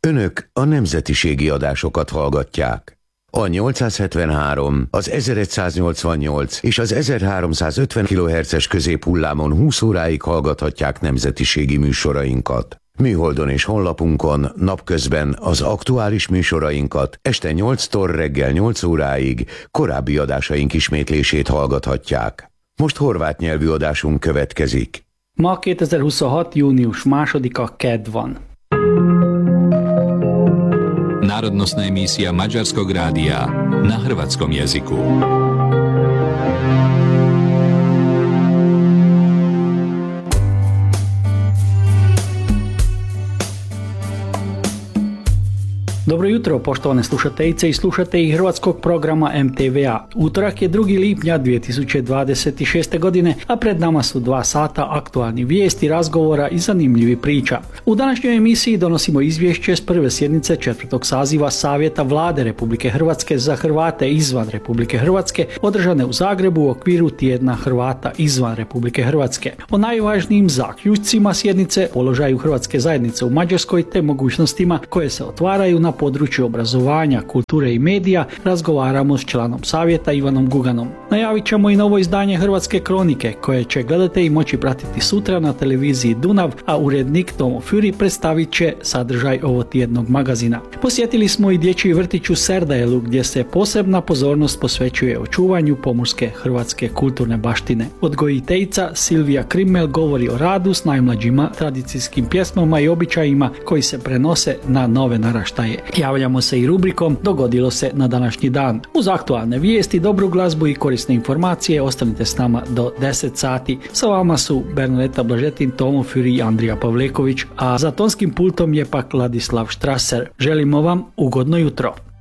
Önök a nemzetiségi adásokat hallgatják. A 873, az 1188 és az 1350 kHz középhullámon 20 óráig hallgathatják nemzetiségi műsorainkat. Műholdon és honlapunkon napközben az aktuális műsorainkat, este 8-tól reggel 8 óráig korábbi adásaink ismétlését hallgathatják. Most horvát nyelvű adásunk következik. Ma 2026. június 2. kedd van. Národnostná emisija Mađarskog radija na hrvatskom jeziku. Dobro jutro, poštovane slušateljice i slušatelji hrvatskog programa MTV-a. Utorak je 2. lipnja 2026. godine, a pred nama su 2 sata aktualnih vijesti, razgovora i zanimljivi priča. U današnjoj emisiji donosimo izvješće s prve sjednice 4. saziva Savjeta Vlade Republike Hrvatske za Hrvate izvan Republike Hrvatske, održane u Zagrebu u okviru Tjedna Hrvata izvan Republike Hrvatske. O najvažnijim zaključcima sjednice, položaju hrvatske zajednice u Mađarskoj te mogućnostima koje se otvaraju na području obrazovanja, kulture i medija razgovaramo s članom savjeta Ivanom Guganom. Najavit ćemo i novo izdanje Hrvatske kronike koje će gledatelji moći pratiti sutra na televiziji Dunav, a urednik Tomo Fury predstavit će sadržaj ovotjednog magazina. Posjetili smo i dječji vrtić u Serdajelu gdje se posebna pozornost posvećuje očuvanju pomorske hrvatske kulturne baštine. Odgojiteljica Silvija Krimel govori o radu s najmlađima, tradicijskim pjesmama i običajima koji se prenose na nove naraštaje. Javljamo se i rubrikom Dogodilo se na današnji dan. Uz aktualne vijesti, dobru glazbu i korisne informacije ostanite s nama do 10 sati. Sa vama su Bernadeta Blažetin, Tomo Fury i Andrija Pavleković, a za tonskim pultom je pak Ladislav Štraser. Želimo vam ugodno jutro.